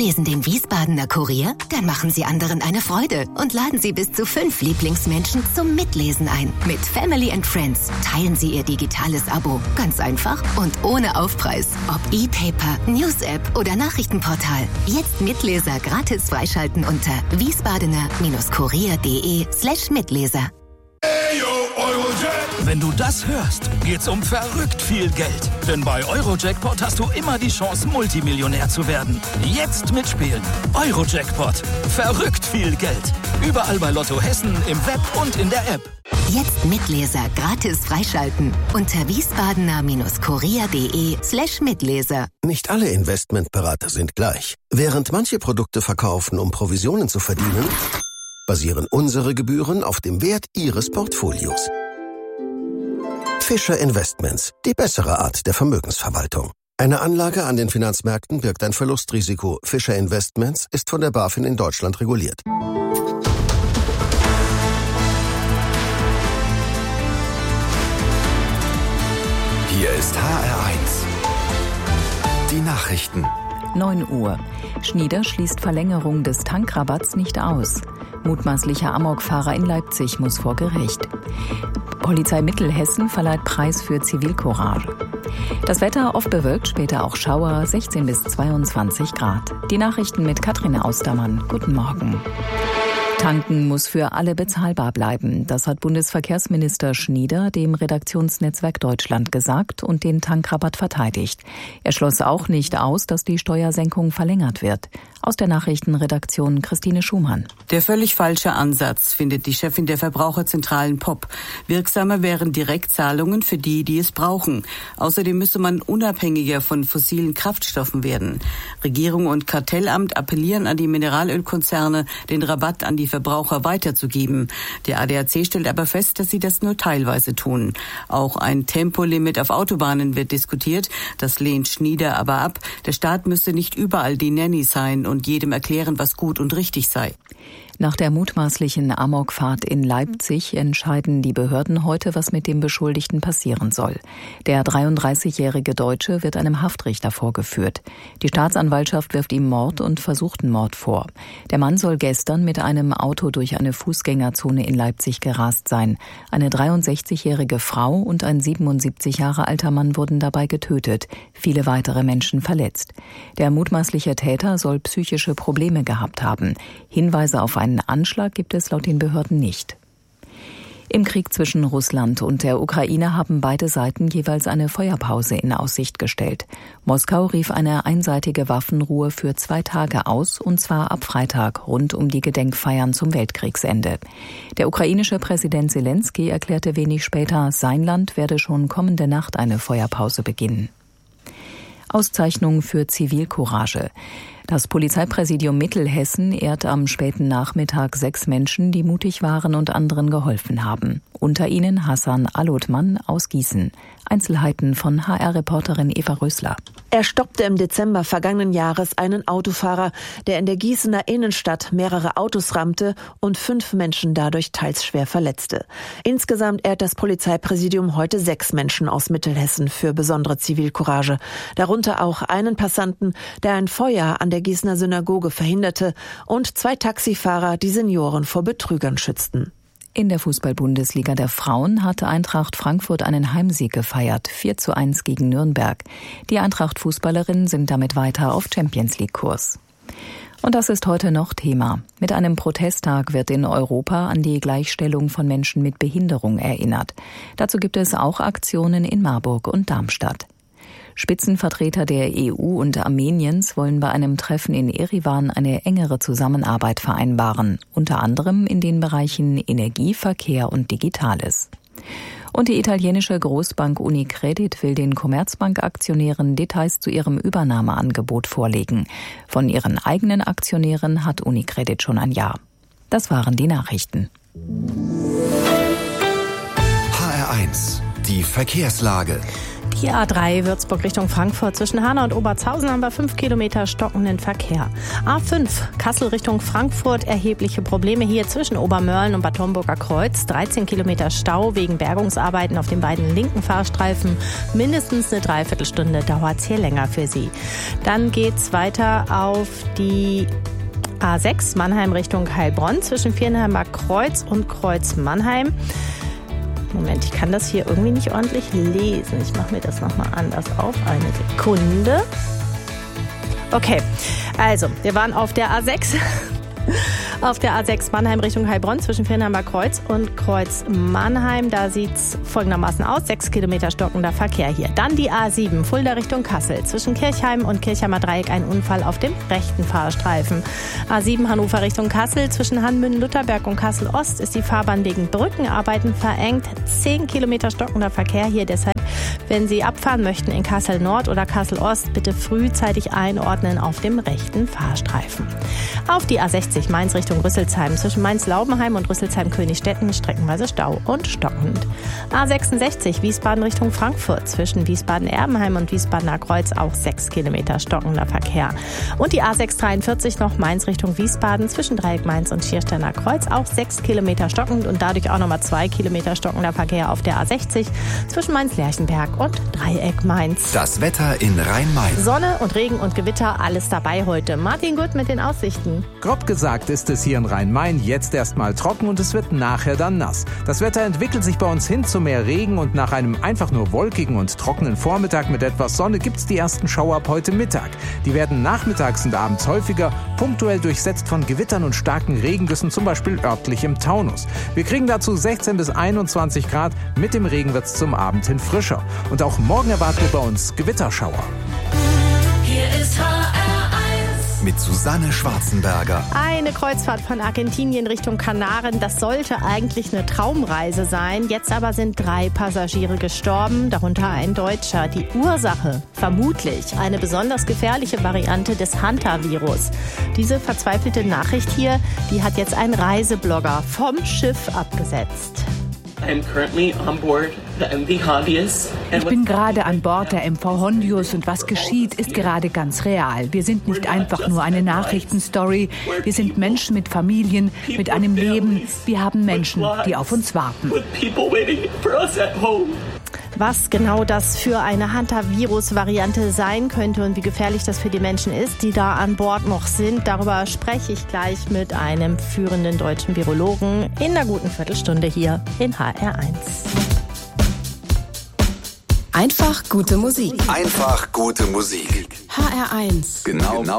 Lesen den Wiesbadener Kurier? Dann machen Sie anderen eine Freude und laden Sie bis zu 5 Lieblingsmenschen zum Mitlesen ein. Mit Family and Friends teilen Sie Ihr digitales Abo. Ganz einfach und ohne Aufpreis. Ob E-Paper, News-App oder Nachrichtenportal. Jetzt Mitleser gratis freischalten unter wiesbadener-kurier.de/Mitleser. Wenn du das hörst, geht's um verrückt viel Geld. Denn bei Eurojackpot hast du immer die Chance, Multimillionär zu werden. Jetzt mitspielen. Eurojackpot. Verrückt viel Geld. Überall bei Lotto Hessen, im Web und in der App. Jetzt Mitleser gratis freischalten unter wiesbadener-kurier.de/Mitleser. Nicht alle Investmentberater sind gleich. Während manche Produkte verkaufen, um Provisionen zu verdienen, basieren unsere Gebühren auf dem Wert Ihres Portfolios. Fischer Investments, die bessere Art der Vermögensverwaltung. Eine Anlage an den Finanzmärkten birgt ein Verlustrisiko. Fischer Investments ist von der BaFin in Deutschland reguliert. Hier ist HR1. Die Nachrichten. 9 Uhr. Schnieder schließt Verlängerung des Tankrabatts nicht aus. Mutmaßlicher Amokfahrer in Leipzig muss vor Gericht. Polizei Mittelhessen verleiht Preis für Zivilcourage. Das Wetter oft bewölkt, später auch Schauer, 16 bis 22 Grad. Die Nachrichten mit Katrin Austermann. Guten Morgen. Tanken muss für alle bezahlbar bleiben. Das hat Bundesverkehrsminister Schnieder dem Redaktionsnetzwerk Deutschland gesagt und den Tankrabatt verteidigt. Er schloss auch nicht aus, dass die Steuersenkung verlängert wird. Aus der Nachrichtenredaktion Christine Schumann. Der völlig falsche Ansatz, findet die Chefin der Verbraucherzentralen POP. Wirksamer wären Direktzahlungen für die, die es brauchen. Außerdem müsse man unabhängiger von fossilen Kraftstoffen werden. Regierung und Kartellamt appellieren an die Mineralölkonzerne, den Rabatt an die Verbraucher weiterzugeben. Der ADAC stellt aber fest, dass sie das nur teilweise tun. Auch ein Tempolimit auf Autobahnen wird diskutiert. Das lehnt Schnieder aber ab. Der Staat müsse nicht überall die Nanny sein und jedem erklären, was gut und richtig sei. Nach der mutmaßlichen Amokfahrt in Leipzig entscheiden die Behörden heute, was mit dem Beschuldigten passieren soll. Der 33-jährige Deutsche wird einem Haftrichter vorgeführt. Die Staatsanwaltschaft wirft ihm Mord und versuchten Mord vor. Der Mann soll gestern mit einem Auto durch eine Fußgängerzone in Leipzig gerast sein. Eine 63-jährige Frau und ein 77 Jahre alter Mann wurden dabei getötet, viele weitere Menschen verletzt. Der mutmaßliche Täter soll psychische Probleme gehabt haben. Hinweise auf einen Anschlag gibt es laut den Behörden nicht. Im Krieg zwischen Russland und der Ukraine haben beide Seiten jeweils eine Feuerpause in Aussicht gestellt. Moskau rief eine einseitige Waffenruhe für 2 Tage aus, und zwar ab Freitag, rund um die Gedenkfeiern zum Weltkriegsende. Der ukrainische Präsident Selenskyj erklärte wenig später, sein Land werde schon kommende Nacht eine Feuerpause beginnen. Auszeichnung für Zivilcourage. Das Polizeipräsidium Mittelhessen ehrt am späten Nachmittag 6 Menschen, die mutig waren und anderen geholfen haben. Unter ihnen Hassan Alotman aus Gießen. Einzelheiten von HR-Reporterin Eva Rösler. Er stoppte im Dezember vergangenen Jahres einen Autofahrer, der in der Gießener Innenstadt mehrere Autos rammte und 5 Menschen dadurch teils schwer verletzte. Insgesamt ehrt das Polizeipräsidium heute 6 Menschen aus Mittelhessen für besondere Zivilcourage. Darunter auch einen Passanten, der ein Feuer an der Gießener Synagoge verhinderte, und 2 Taxifahrer, die Senioren vor Betrügern schützten. In der Fußball-Bundesliga der Frauen hatte Eintracht Frankfurt einen Heimsieg gefeiert, 4:1 gegen Nürnberg. Die Eintracht-Fußballerinnen sind damit weiter auf Champions-League-Kurs. Und das ist heute noch Thema. Mit einem Protesttag wird in Europa an die Gleichstellung von Menschen mit Behinderung erinnert. Dazu gibt es auch Aktionen in Marburg und Darmstadt. Spitzenvertreter der EU und Armeniens wollen bei einem Treffen in Erivan eine engere Zusammenarbeit vereinbaren, unter anderem in den Bereichen Energie, Verkehr und Digitales. Und die italienische Großbank Unicredit will den Commerzbank-Aktionären Details zu ihrem Übernahmeangebot vorlegen. Von ihren eigenen Aktionären hat Unicredit schon ein Ja. Das waren die Nachrichten. HR1, die Verkehrslage. Die A3 Würzburg Richtung Frankfurt. Zwischen Hanau und Obertshausen haben wir 5 Kilometer stockenden Verkehr. A5 Kassel Richtung Frankfurt. Erhebliche Probleme hier zwischen Obermörlen und Bad Homburger Kreuz. 13 Kilometer Stau wegen Bergungsarbeiten auf den beiden linken Fahrstreifen. Mindestens eine Dreiviertelstunde dauert es hier länger für Sie. Dann geht's weiter auf die A6 Mannheim Richtung Heilbronn. Zwischen Viernheimer Kreuz und Kreuz Mannheim. Moment, ich kann das hier irgendwie nicht ordentlich lesen. Ich mache mir das nochmal anders auf. Eine Sekunde. Okay, also wir waren auf der A6. Auf der A6 Mannheim Richtung Heilbronn zwischen Viernheimer Kreuz und Kreuz Mannheim. Da sieht es folgendermaßen aus. 6 Kilometer stockender Verkehr hier. Dann die A7 Fulda Richtung Kassel. Zwischen Kirchheim und Kirchheimer Dreieck ein Unfall auf dem rechten Fahrstreifen. A7 Hannover Richtung Kassel. Zwischen Hannmünden, Lutherberg und Kassel Ost ist die Fahrbahn wegen Brückenarbeiten verengt. 10 Kilometer stockender Verkehr hier. Deshalb, wenn Sie abfahren möchten in Kassel Nord oder Kassel Ost, bitte frühzeitig einordnen auf dem rechten Fahrstreifen. Auf die A60 Mainz Richtung Rüsselsheim. Zwischen Mainz-Laubenheim und Rüsselsheim-Königsstetten streckenweise Stau und stockend. A66 Wiesbaden Richtung Frankfurt. Zwischen Wiesbaden-Erbenheim und Wiesbadener Kreuz auch 6 Kilometer stockender Verkehr. Und die A643 noch Mainz Richtung Wiesbaden. Zwischen Dreieck Mainz und Schiersteiner Kreuz auch 6 Kilometer stockend und dadurch auch nochmal 2 Kilometer stockender Verkehr auf der A60 zwischen Mainz-Lerchenberg und Dreieck Mainz. Das Wetter in Rhein-Main. Sonne und Regen und Gewitter, alles dabei heute. Martin Gut mit den Aussichten. Grob gesagt ist es hier in Rhein-Main jetzt erstmal trocken und es wird nachher dann nass. Das Wetter entwickelt sich bei uns hin zu mehr Regen und nach einem einfach nur wolkigen und trockenen Vormittag mit etwas Sonne gibt's die ersten Schauer ab heute Mittag. Die werden nachmittags und abends häufiger, punktuell durchsetzt von Gewittern und starken Regengüssen, zum Beispiel örtlich im Taunus. Wir kriegen dazu 16 bis 21 Grad, mit dem Regen wird's zum Abend hin frischer. Und auch morgen erwarten wir bei uns Gewitterschauer. Hier ist Mit Susanne Schwarzenberger. Eine Kreuzfahrt von Argentinien Richtung Kanaren, das sollte eigentlich eine Traumreise sein. Jetzt aber sind 3 Passagiere gestorben, darunter ein Deutscher. Die Ursache vermutlich eine besonders gefährliche Variante des Hantavirus. Diese verzweifelte Nachricht hier, die hat jetzt ein Reiseblogger vom Schiff abgesetzt. Ich bin gerade an Bord der MV Hondius und was geschieht, ist gerade ganz real. Wir sind nicht einfach nur eine Nachrichtenstory. Wir sind Menschen mit Familien, mit einem Leben. Wir haben Menschen, die auf uns warten. Was genau das für eine Hantavirus-Variante sein könnte und wie gefährlich das für die Menschen ist, die da an Bord noch sind, darüber spreche ich gleich mit einem führenden deutschen Virologen in einer guten Viertelstunde hier in HR1. Einfach gute Musik. Einfach gute Musik. HR1. Genau